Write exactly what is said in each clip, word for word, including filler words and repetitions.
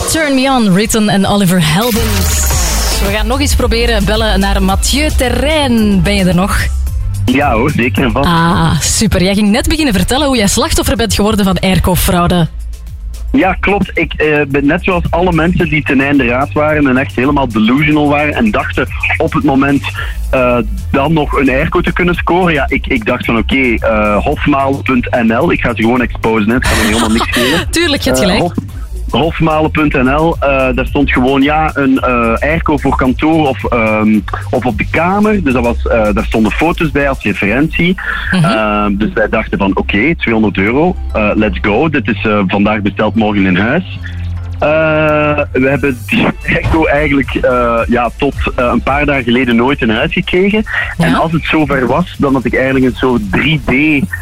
Turn Me On, Written en Oliver Heldens. We gaan nog eens proberen bellen naar Mathieu Terrein. Ben je er nog? Ja hoor, zeker en vast. Ah, super. Jij ging net beginnen vertellen hoe jij slachtoffer bent geworden van airco-fraude. Ja, klopt. Ik eh, ben net zoals alle mensen die ten einde raad waren en echt helemaal delusional waren en dachten op het moment uh, dan nog een airco te kunnen scoren. Ja, ik, ik dacht van oké, okay, uh, hofmaal punt n l. Ik ga ze gewoon exposen, hè. Het kan er helemaal niks schelen. Tuurlijk, je hebt gelijk. Uh, Hof, hofmalen punt n l, uh, daar stond gewoon ja, een uh, airco voor kantoor of, um, of op de kamer. Dus dat was, uh, daar stonden foto's bij als referentie. Uh-huh. Uh, dus wij dachten van oké, okay, tweehonderd euro, uh, let's go. Dit is uh, vandaag besteld, morgen in huis. Uh, we hebben die airco eigenlijk uh, ja, tot uh, een paar dagen geleden nooit in huis gekregen. Ja. En als het zover was, dan had ik eigenlijk een soort drie D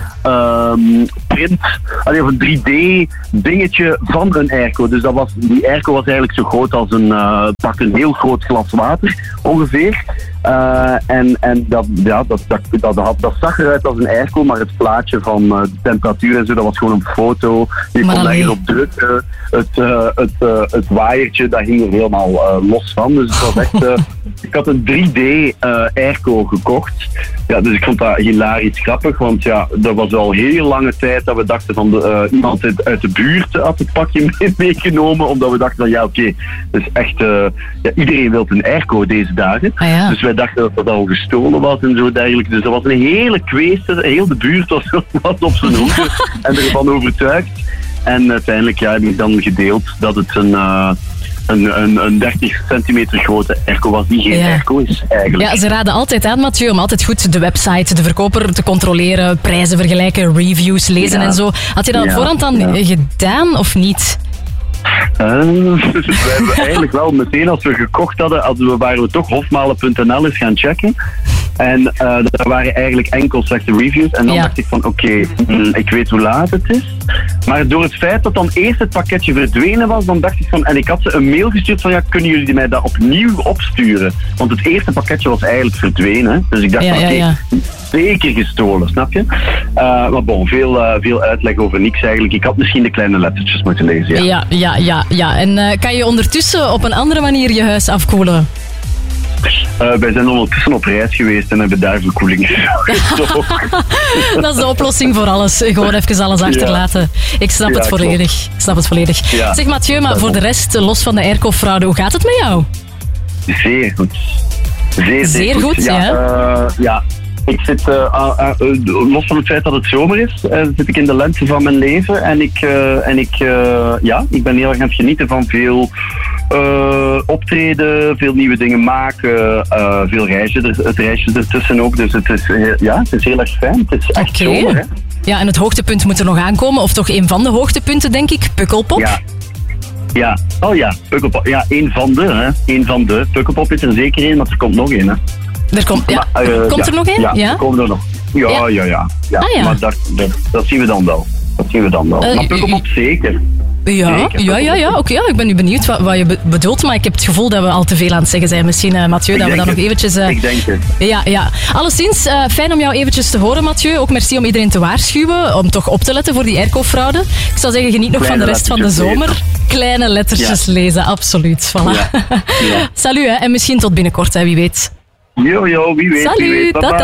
um, print, allee, of een drie D dingetje van een airco. Dus dat was, die airco was eigenlijk zo groot als een, uh, pak een heel groot glas water ongeveer. Uh, en en dat, ja, dat, dat, dat, dat, dat zag eruit als een airco, maar het plaatje van uh, de temperatuur en zo, dat was gewoon een foto. Je kon nergens op drukken. Het, uh, het, uh, het waaiertje, dat hing er helemaal uh, los van. Dus het was echt... Uh, ik had een drie D uh, airco gekocht. Ja, dus ik vond dat hilarisch grappig, want ja, dat was al heel lange tijd dat we dachten van de, uh, iemand uit, uit de buurt had het pakje mee, meegenomen, omdat we dachten van ja, oké, okay, dus echt, uh, ja, iedereen wil een airco deze dagen. Ah, ja. Dus wij dachten dat dat al gestolen was en zo dergelijke. Dus dat was een hele kweeste, heel de buurt was, was op zijn hoede en ervan overtuigd. En uiteindelijk ja, heb ik dan gedeeld dat het een... Uh, Een, een, een dertig centimeter grote airco was die geen ja. airco is eigenlijk. Ja, ze raden altijd aan, Mathieu, om altijd goed de website, de verkoper te controleren, prijzen vergelijken, reviews lezen ja. en zo. Had je dat op ja. voorhand dan ja. gedaan of niet? Uh, we hebben eigenlijk wel meteen als we gekocht hadden, hadden we, waren we toch hofmalen punt n l eens gaan checken. En uh, daar waren eigenlijk enkel slechte reviews. En dan ja. dacht ik van oké, okay, mm, ik weet hoe laat het is. Maar door het feit dat dan eerst het pakketje verdwenen was, dan dacht ik van... En ik had ze een mail gestuurd van ja, kunnen jullie mij dat opnieuw opsturen? Want het eerste pakketje was eigenlijk verdwenen. Dus ik dacht ja, van oké, okay, ja, ja. zeker gestolen, snap je? Uh, maar bon, veel, uh, veel uitleg over niks eigenlijk. Ik had misschien de kleine lettertjes moeten lezen, ja. Ja, ja, ja. ja. En uh, kan je ondertussen op een andere manier je huis afkoelen? Uh, wij zijn ondertussen op reis geweest en hebben daar verkoeling gezocht. Dat is de oplossing voor alles. Gewoon even alles achterlaten. Ja. Ik snap ja, het volledig. Ik snap het volledig. Ja. Zeg Mathieu, maar voor de rest, los van de airco-fraude, hoe gaat het met jou? Zeer goed. Zeer, zeer, zeer goed, goed, ja. Ja. Uh, ja. Ik zit, uh, uh, uh, los van het feit dat het zomer is, uh, zit ik in de lente van mijn leven. En ik, uh, en ik, uh, ja, ik ben heel erg aan het genieten van veel uh, optreden, veel nieuwe dingen maken, uh, veel reizen, er, het reisje ertussen ook. Dus het is, uh, ja, het is heel erg fijn. Het is echt okay. zomer, hè. Ja, en het hoogtepunt moet er nog aankomen, of toch een van de hoogtepunten, denk ik, Pukkelpop. Ja. Ja, oh ja, Pukkelpop. Ja, één van de, hè. Eén van de. Pukkelpop is er zeker één, maar er komt nog één, hè. Er komt, ja. maar, uh, komt ja, er nog een? Ja, ja, er komt er nog. Ja, ja, ja. ja, ja. Ah, ja. Maar dat, dat, dat zien we dan wel. Dat zien we dan wel. Uh, maar Pukkelpop zeker. Ja, zeker, ja, ja, ja. Oké, okay, ja, ik ben nu benieuwd wat, wat je be- bedoelt, maar ik heb het gevoel dat we al te veel aan het zeggen zijn. Misschien, uh, Mathieu, ik dat we dan nog eventjes... Uh, ik denk het. Ja, ja. Alleszins, uh, fijn om jou eventjes te horen, Mathieu. Ook merci om iedereen te waarschuwen, om toch op te letten voor die airco-fraude. Ik zou zeggen, geniet nog Kleine van de rest van de zomer. Lezen. Kleine lettertjes ja. lezen, absoluut. Voilà. Ja. Ja. Salut, hè, en misschien tot binnenkort, hè, wie weet. Yo, yo, wie weet. Salut, wie weet. Bye, tata.